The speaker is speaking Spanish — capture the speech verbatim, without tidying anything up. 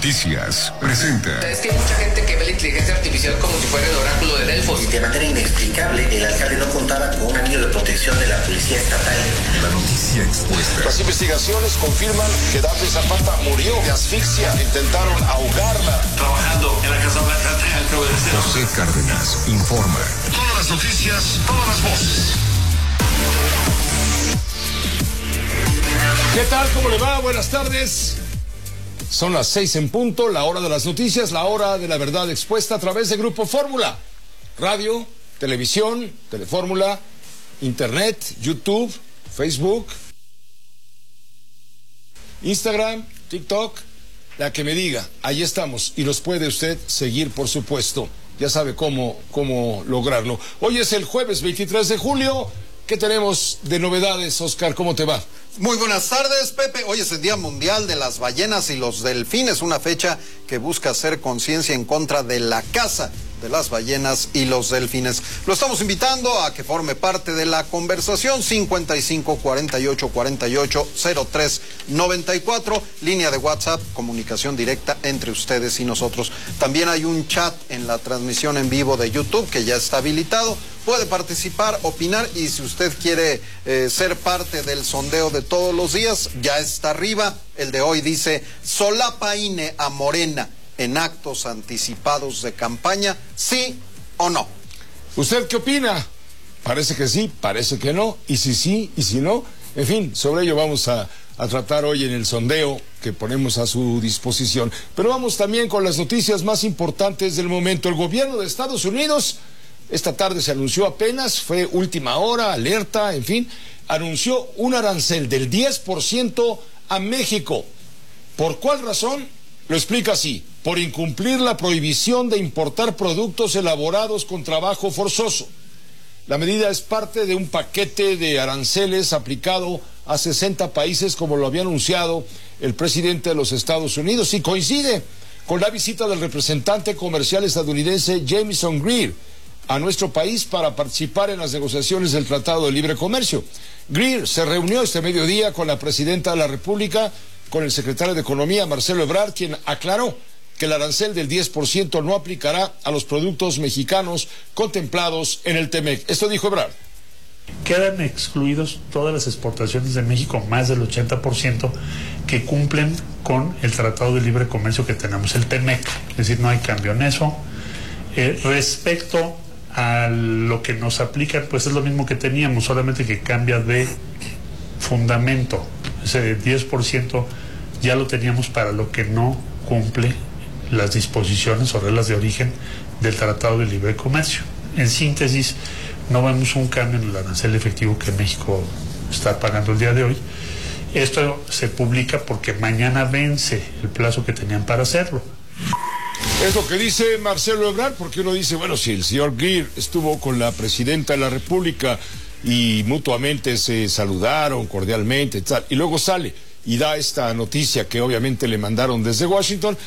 Noticias presenta. Es que hay mucha gente que ve la inteligencia artificial como si fuera el oráculo de Delfos. Y de manera inexplicable, el alcalde no contaba con un anillo de protección de la policía estatal. La noticia expuesta. Las investigaciones confirman que Daphne Zapata murió de asfixia. Intentaron ahogarla. Trabajando en la Casa Blanca. José Cárdenas informa. Todas las noticias, todas las voces. ¿Qué tal? ¿Cómo le va? Buenas tardes. Son las seis en punto, la hora de las noticias, la hora de la verdad expuesta a través de Grupo Fórmula. Radio, televisión, Telefórmula, internet, YouTube, Facebook, Instagram, TikTok, la que me diga. Ahí estamos y los puede usted seguir, por supuesto. Ya sabe cómo, cómo lograrlo. Hoy es el jueves veintitrés de julio. ¿Qué tenemos de novedades, Oscar? ¿Cómo te va? Muy buenas tardes, Pepe. Hoy es el Día Mundial de las Ballenas y los Delfines, una fecha que busca hacer conciencia en contra de la caza de las ballenas y los delfines. Lo estamos invitando a que forme parte de la conversación. Cincuenta y cinco, cuarenta y ocho, cuarenta y ocho, cero tres, noventa y cuatro, línea de WhatsApp, comunicación directa entre ustedes y nosotros. También hay un chat en la transmisión en vivo de YouTube que ya está habilitado. Puede participar, opinar, y si usted quiere eh, ser parte del sondeo de todos los días, ya está arriba. El de hoy dice: solapa I N E a Morena en actos anticipados de campaña, ¿sí o no? ¿Usted qué opina? Parece que sí, parece que no, y si sí, y si no. En fin, sobre ello vamos a, a tratar hoy en el sondeo que ponemos a su disposición. Pero vamos también con las noticias más importantes del momento. El gobierno de Estados Unidos, esta tarde se anunció apenas, fue última hora, alerta, en fin, anunció un arancel del diez por ciento a México. ¿Por cuál razón? Lo explica así: por incumplir la prohibición de importar productos elaborados con trabajo forzoso. La medida es parte de un paquete de aranceles aplicado a sesenta países, como lo había anunciado el presidente de los Estados Unidos, y coincide con la visita del representante comercial estadounidense Jamieson Greer a nuestro país para participar en las negociaciones del Tratado de Libre Comercio. Greer se reunió este mediodía con la presidenta de la República, con el secretario de Economía, Marcelo Ebrard, quien aclaró que el arancel del diez por ciento no aplicará a los productos mexicanos contemplados en el TEMEC. Esto dijo Ebrard. Quedan excluidos todas las exportaciones de México, más del ochenta por ciento, que cumplen con el Tratado de Libre Comercio que tenemos, el TEMEC. Es decir, no hay cambio en eso. Eh, respecto a lo que nos aplican, pues es lo mismo que teníamos, solamente que cambia de fundamento. Ese diez por ciento ya lo teníamos para lo que no cumple las disposiciones o reglas de origen del Tratado de Libre Comercio. En síntesis, no vemos un cambio en el arancel efectivo que México está pagando el día de hoy. Esto se publica porque mañana vence el plazo que tenían para hacerlo. Es lo que dice Marcelo Ebrard, porque uno dice, bueno, si el señor Greer estuvo con la presidenta de la República y mutuamente se saludaron cordialmente y tal, y luego sale y da esta noticia que obviamente le mandaron desde Washington,